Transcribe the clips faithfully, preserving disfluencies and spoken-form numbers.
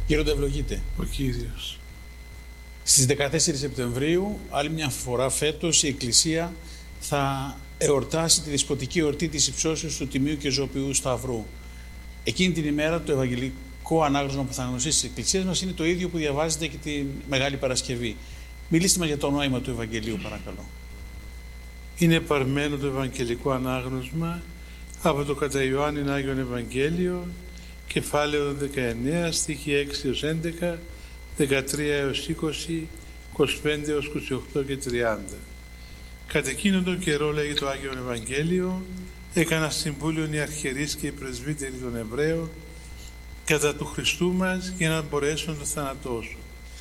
Κύριε ευλογείτε. Ο Κύριος. Στις δεκατέσσερις Σεπτεμβρίου, άλλη μια φορά φέτος, η Εκκλησία θα εορτάσει τη δεσποτική εορτή της υψώσεως του Τιμίου και Ζωοποιού Σταυρού. Εκείνη την ημέρα το Ευαγγελικό ανάγνωσμα που θα γνωστήσει της Εκκλησίας μας είναι το ίδιο που διαβάζεται και τη Μεγάλη Παρασκευή. Μιλήστε μας για το νόημα του Ευαγγελίου, παρακαλώ. Είναι παρμένο το Ευαγγελικό ανάγνωσμα από το κατά Ιωάννην Άγιον Ευαγγέλιο, κεφάλαιο δεκαεννέα, στίχοι έξι έως έντεκα, δεκατρία έως είκοσι, είκοσι πέντε έως είκοσι οκτώ και τριάντα. Κατ' εκείνον τον καιρό, λέγει το Άγιον Ευαγγέλιο, έκανα συμβούλιον οι αρχιερείς και οι πρεσβύτεροι των Εβραίων κατά του Χριστού μας για να μπορέσουν να το θανατώσουν.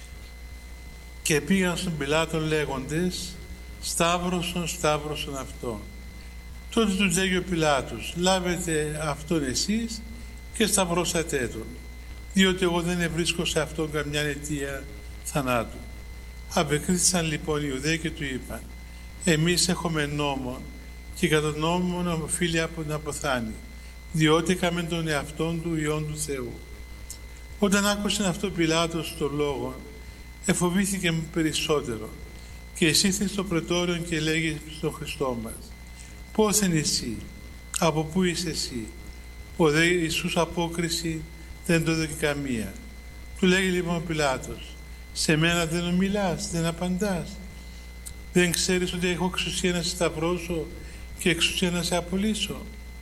Και πήγαν στον Πιλάτον λέγοντες, Σταύρωσον, Σταύρωσον αυτόν. Τότε τους λέγει ο Πιλάτος, λάβετε αυτόν εσείς και σταυρώσατε τον, διότι εγώ δεν ευρίσκω σε αυτόν καμιά αιτία θανάτου. Απεκρίθησαν λοιπόν οι Ιουδαίοι και του είπαν, εμείς έχουμε νόμον και κατά τον νόμον οφείλει από να αποθάνει, διότι έκαμε τον εαυτόν του Υιόν του Θεού. Όταν άκουσε αυτό ο Πιλάτος το λόγο, εφοβήθηκε περισσότερο και εισήλθε στο πρετόριο και λέγει στον Χριστό μας, πώς είναι εσύ, από πού είσαι εσύ? Ο δε Ιησούς απόκριση δεν το δέχει καμία. Του λέγει λοιπόν ο Πιλάτος, σε μένα δεν ομιλάς, δεν απαντάς? Δεν ξέρεις ότι έχω εξουσία να σε σταυρώσω και εξουσία να σε απολύσω?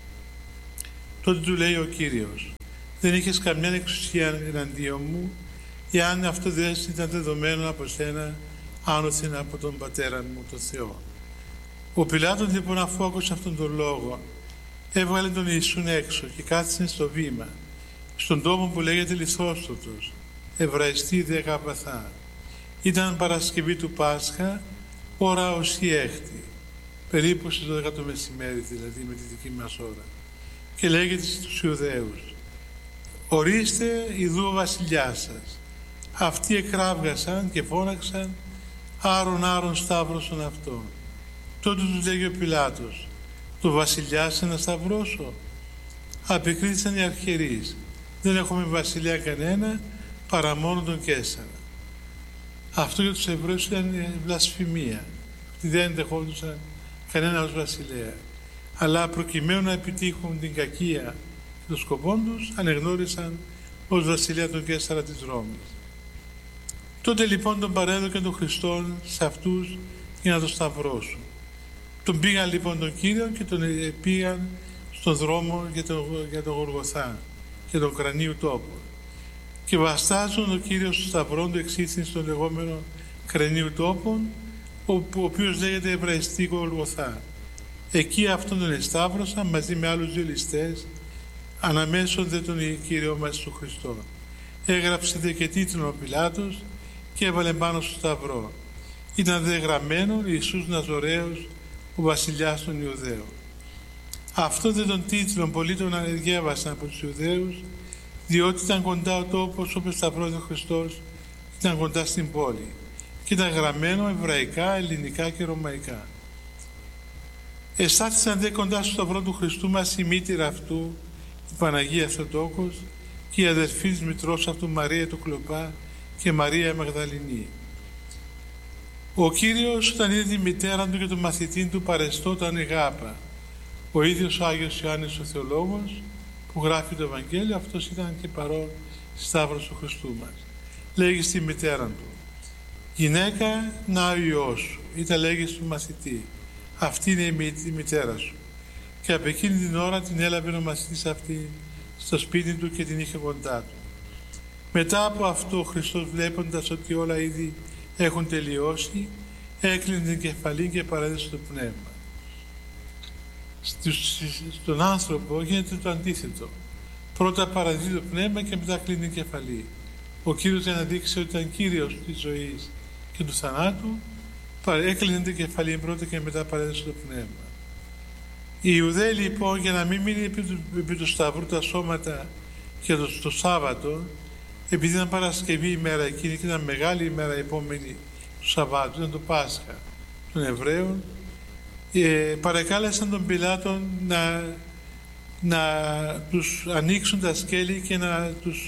Τότε του λέει ο Κύριος, δεν είχες καμιά εξουσία εναντίον μου, εάν αυτό δεν ήταν δεδομένο από σένα, άνωθεν από τον Πατέρα μου, τον Θεό. Ο Πιλάτος λοιπόν, αφού άκουσε αυτόν τον λόγο, έβγαλε τον Ιησούν έξω και κάθισε στο βήμα, στον τόπο που λέγεται Λιθόστοτος, Εβραϊστή δε Γαβαθά. Ήταν Παρασκευή του Πάσχα, ώρα ως η έκτη, περίπου στις δώδεκα το μεσημέρι, δηλαδή με τη δική μας ώρα. Και λέγεται στους Ιουδαίους, ορίστε ιδού ο βασιλιάς σας. Αυτοί εκράβγασαν και φώναξαν, άρον άρον σταύρωσον αυτόν. Τότε τους λέγει ο Πιλάτος, το βασιλιά σε να σταυρώσω? Απεκρίθησαν οι αρχιερείς, δεν έχουμε βασιλιά κανένα παρά μόνο τον Καίσαρα. Αυτό για τους Εβραίους ήταν βλασφημία. Αυτοί δεν δεχόντουσαν κανένα ως βασιλέα. Αλλά προκειμένου να επιτύχουν την κακία και των σκοπών τους, ανεγνώρισαν ως βασιλέα τον Καίσαρα της Ρώμης. Τότε λοιπόν τον παρέδωκαν τον Χριστόν σε αυτούς για να τον σταυρώσουν. Τον πήγαν λοιπόν τον Κύριο και τον πήγαν στον δρόμο για τον, για τον Γολγοθά, για τον κρανίου τόπο. Και βαστάζουν τον Κύριο στο σταυρό του εξήθην στον λεγόμενο κρανίου τόπον, ο, ο οποίος λέγεται Εβραϊστή Γολγοθά. Εκεί αυτόν τον εσταύρωσαν μαζί με άλλους δύο ληστές, αναμέσων δε τον Κύριο μας του Χριστό. Έγραψε δε και τίτλο ο Πιλάτος και έβαλε πάνω στο σταυρό. Ήταν δε γραμμένο Ιησούς Ναζωραίος, ο βασιλιάς των Ιουδαίων. Αυτό δε τον τίτλο πολλοί τον ανεγεύασαν από τους Ιουδαίους, διότι ήταν κοντά ο τόπος όπου σταυρώθηκε ο Χριστός, ήταν κοντά στην πόλη και ήταν γραμμένο εβραϊκά, ελληνικά και ρωμαϊκά. Εστάθησαν δε κοντά στο σταυρό του Χριστού μας η μήτηρα αυτού, η Παναγία Θεοτόκος, και η αδερφή της μητρός αυτού Μαρία του Κλοπά και Μαρία Μαγδαληνή. Ο Κύριος, όταν είδε τη μητέρα του και τον μαθητή του, παρεστόταν γάπα. Ο ίδιος ο Άγιος Ιωάννης ο Θεολόγος που γράφει το Ευαγγέλιο, αυτός ήταν και παρόν στη σταύρωση του Χριστού μας. Λέγει στη μητέρα του, γυναίκα, να ο Υιός σου, ή τα λέγει στον μαθητή, αυτή είναι η μητέρα σου. Και από εκείνη την ώρα την έλαβε ο μαθητής αυτή στο σπίτι του και την είχε κοντά του. Μετά από αυτό ο Χριστός, βλέποντας ότι όλα ήδη έχουν τελειώσει, έκλεινε την κεφαλή και παρέδεσε το πνεύμα. Στον άνθρωπο γίνεται το αντίθετο. Πρώτα παραδίδει το πνεύμα και μετά κλείνει την κεφαλή. Ο Κύριος, για να δείξει ότι ήταν Κύριος της ζωής και του θανάτου, έκλεινε την κεφαλή πρώτα και μετά παρέδεσε το πνεύμα. Οι Ιουδαίοι λοιπόν, για να μην μείνει επί του, επί του σταυρού τα σώματα και το, το Σάββατο, επειδή ήταν Παρασκευή ημέρα εκείνη και ήταν μεγάλη ημέρα επόμενη του Σαββάτου, ήταν το Πάσχα των Εβραίων, ε, παρεκάλεσαν τον Πιλάτον να, να τους ανοίξουν τα σκέλη και να τους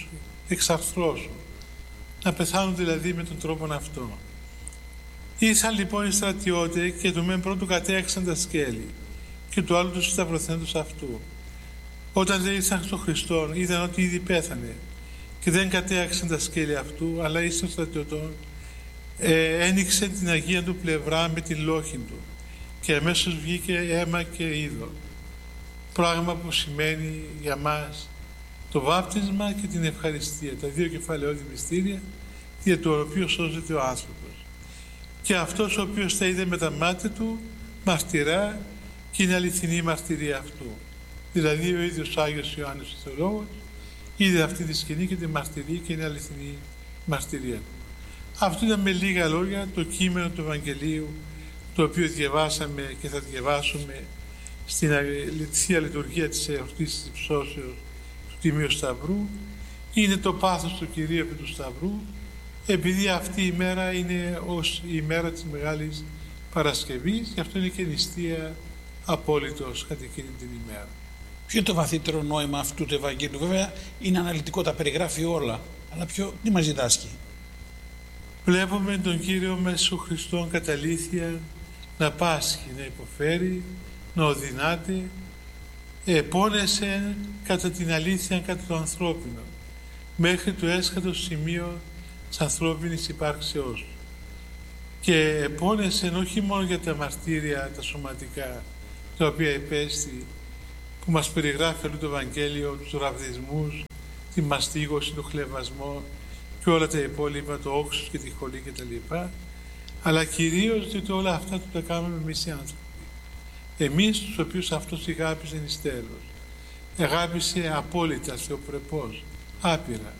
εξαρθρώσουν. Να πεθάνουν δηλαδή με τον τρόπο αυτό. Ήρθαν λοιπόν οι στρατιώτες και του μεν πρώτου κατέξαν τα σκέλη και του άλλου του σταυρωθέντος αυτού. Όταν δεν ήρθαν στον Χριστό, είδαν ότι ήδη πέθανε και δεν κατέαξαν τα σκέλη αυτού, αλλά εις των στρατιωτών ε, ένοιξε την Αγία του πλευρά με την λόχη του και αμέσως βγήκε αίμα και είδο. Πράγμα που σημαίνει για μας το βάπτισμα και την ευχαριστία, τα δύο κεφαλαιώδη μυστήρια για το οποίο σώζεται ο άνθρωπος. Και αυτός ο οποίος τα είδε με τα μάτια του μαρτυρά και είναι αληθινή η μαρτυρία αυτού. Δηλαδή ο ίδιος Άγιος Ιωάννης ο Θεολόγος είδε αυτή τη σκηνή και τη μαρτυρεί και είναι αληθινή η μαρτυρία του. Αυτό ήταν με λίγα λόγια το κείμενο του Ευαγγελίου, το οποίο διαβάσαμε και θα διαβάσουμε στην Θεία Λειτουργία της εορτής της Υψώσεως του Τιμίου Σταυρού. Είναι το πάθος του Κυρίου επί του Σταυρού, επειδή αυτή η μέρα είναι ως η μέρα της Μεγάλης Παρασκευής, και αυτό είναι και νηστεία απόλυτος κατά εκείνη την ημέρα. Ποιο είναι το βαθύτερο νόημα αυτού του Ευαγγέλιου? Βέβαια είναι αναλυτικό, τα περιγράφει όλα, αλλά ποιο, τι μας διδάσκει? Βλέπουμε τον Κύριο μέσα στον Χριστόν κατά αλήθεια να πάσχει, να υποφέρει, να οδυνάται, επώνεσε κατά την αλήθεια, κατά το ανθρώπινο, μέχρι το έσχατο σημείο της ανθρώπινης υπάρξεώς. Και επώνεσε όχι μόνο για τα μαρτύρια, τα σωματικά, τα οποία υπέστη, που μας περιγράφει όλο το Ευαγγέλιο, τους ραβδισμούς, τη μαστίγωση, τον χλευασμό και όλα τα υπόλοιπα, το όξος και τη χολή κτλ. Αλλά κυρίως διότι όλα αυτά του τα κάνουμε εμείς οι άνθρωποι. Εμείς τους οποίους αυτός αγάπησε εις τέλος. Αγάπησε απόλυτα, θεοπρεπώς, άπειρα.